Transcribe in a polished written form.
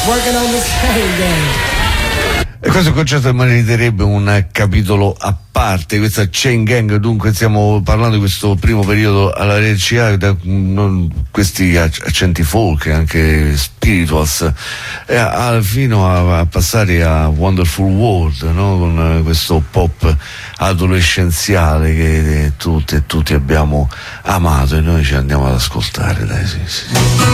working on the chain gang. E questo concerto meriterebbe un capitolo a parte, questa Chain Gang. Dunque stiamo parlando di questo primo periodo alla RCA, questi accenti folk, anche spirituals, fino a passare a Wonderful World, no? Con questo pop adolescenziale che tutti abbiamo amato, e noi ci andiamo ad ascoltare, dai, sì.